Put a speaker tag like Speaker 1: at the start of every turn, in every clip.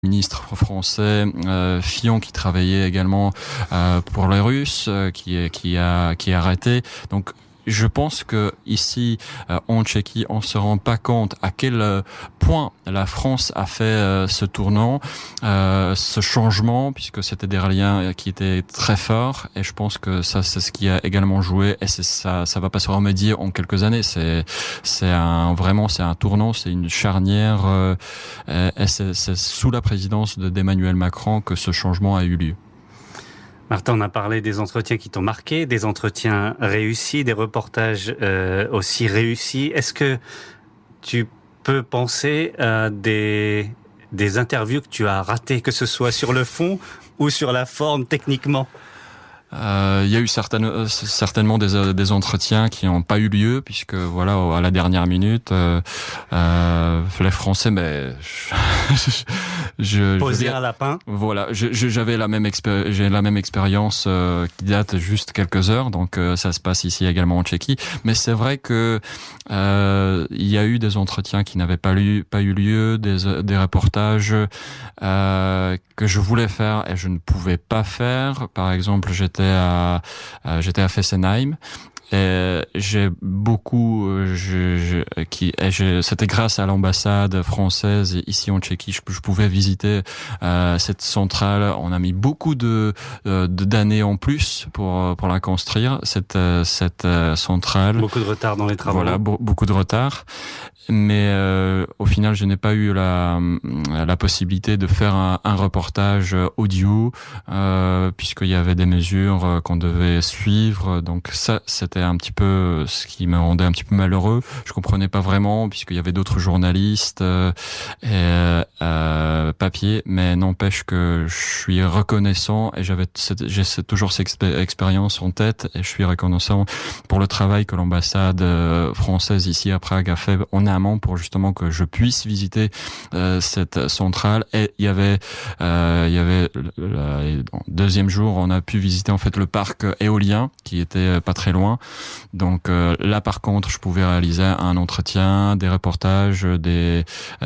Speaker 1: ministre français Fillon qui travaillait également pour les Russes, qui est arrêté. Donc je pense que ici en Tchéquie, on se rend pas compte à quel point la France a fait ce tournant, ce changement, puisque c'était des liens qui étaient très forts. Et je pense que ça, c'est ce qui a également joué. Et ça va pas se remédier en quelques années. C'est un tournant, c'est une charnière. Et c'est sous la présidence d'Emmanuel Macron que ce changement a eu lieu.
Speaker 2: Martin, on a parlé des entretiens qui t'ont marqué, des entretiens réussis, des reportages aussi réussis. Est-ce que tu peux penser à des interviews que tu as ratées, que ce soit sur le fond ou sur la forme techniquement ?
Speaker 1: Il y a eu certainement des entretiens qui n'ont pas eu lieu, puisque voilà, à la dernière minute, les Français, mais
Speaker 2: poser un lapin.
Speaker 1: Voilà, j'ai la même expérience qui date juste quelques heures, donc ça se passe ici également en Tchéquie. Mais c'est vrai que il y a eu des entretiens qui n'avaient pas eu lieu, des reportages que je voulais faire et je ne pouvais pas faire. Par exemple, j'étais à Fessenheim. Et c'était grâce à l'ambassade française ici en Tchéquie, je pouvais visiter cette centrale. On a mis beaucoup d'années en plus pour la construire, cette centrale.
Speaker 2: Beaucoup de retard dans les travaux.
Speaker 1: Voilà, beaucoup de retard. Mais au final, je n'ai pas eu la possibilité de faire un reportage audio puisqu'il y avait des mesures qu'on devait suivre. Donc ça, c'était un petit peu ce qui me rendait un petit peu malheureux. Je comprenais pas vraiment puisqu'il y avait d'autres journalistes et papier, mais n'empêche que je suis reconnaissant et j'ai toujours cette expérience en tête et je suis reconnaissant pour le travail que l'ambassade française ici à Prague a fait en amont pour justement que je puisse visiter cette centrale. Et il y avait le deuxième jour, on a pu visiter en fait le parc éolien qui était pas très loin. Donc là par contre, je pouvais réaliser un entretien, des reportages, des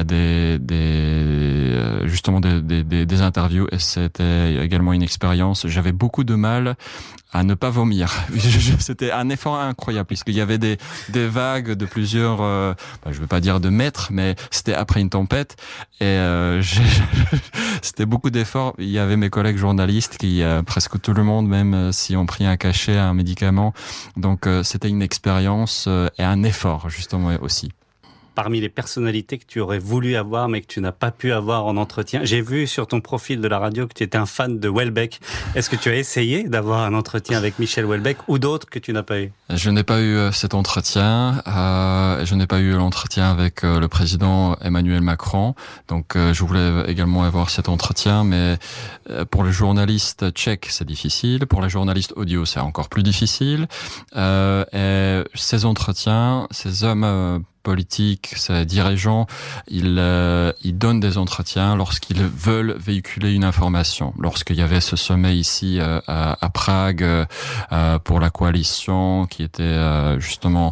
Speaker 1: interviews et c'était également une expérience. J'avais beaucoup de mal à ne pas vomir. C'était un effort incroyable puisqu'il y avait des vagues de plusieurs, je veux pas dire de mètres, mais c'était après une tempête et c'était beaucoup d'efforts. Il y avait mes collègues journalistes qui, presque tout le monde, même si on pris un cachet, un médicament. Donc c'était une expérience et un effort justement aussi.
Speaker 2: Parmi les personnalités que tu aurais voulu avoir mais que tu n'as pas pu avoir en entretien. J'ai vu sur ton profil de la radio que tu étais un fan de Houellebecq. Est-ce que tu as essayé d'avoir un entretien avec Michel Houellebecq ou d'autres que tu n'as pas eu ?
Speaker 1: Je n'ai pas eu cet entretien. Je n'ai pas eu l'entretien avec le président Emmanuel Macron. Donc je voulais également avoir cet entretien, mais pour les journalistes tchèques, c'est difficile. Pour les journalistes audio, c'est encore plus difficile. Et ces entretiens, ces hommes politiques, ces dirigeants, ils donnent des entretiens lorsqu'ils veulent véhiculer une information. Lorsqu'il y avait ce sommet ici à Prague pour la coalition qui était justement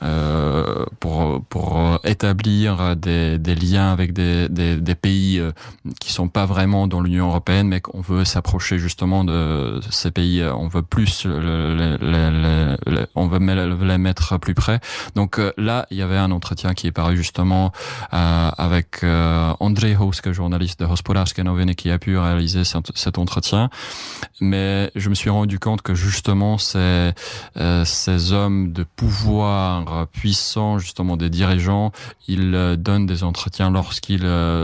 Speaker 1: pour établir des liens avec des pays qui sont pas vraiment dans l'Union européenne, mais qu'on veut s'approcher justement de ces pays. On veut plus on veut les mettre plus près. Donc là, il y avait un entretien qui est paru justement avec Andrej Houska, journaliste de Hospodářské noviny, qui a pu réaliser cet entretien. Mais je me suis rendu compte que justement ces hommes de pouvoir puissants, justement des dirigeants, ils donnent des entretiens lorsqu'ils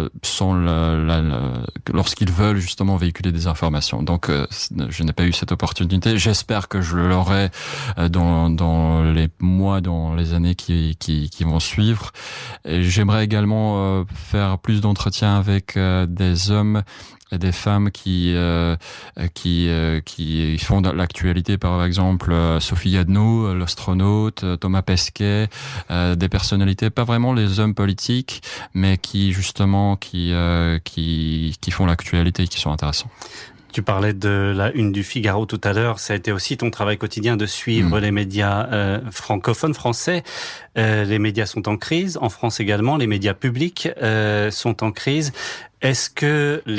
Speaker 1: veulent justement véhiculer des informations. Donc je n'ai pas eu cette opportunité. J'espère que je l'aurai dans les mois, dans les années qui vont suivre. Et j'aimerais également faire plus d'entretiens avec des hommes et des femmes qui font de l'actualité, par exemple Sophie Yadno, l'astronaute, Thomas Pesquet, des personnalités, pas vraiment les hommes politiques, mais qui justement qui font l'actualité et qui sont intéressants.
Speaker 2: Tu parlais de la une du Figaro tout à l'heure. Ça a été aussi ton travail quotidien de suivre les médias francophones, français. Les médias sont en crise. En France également, les médias publics sont en crise. Est-ce que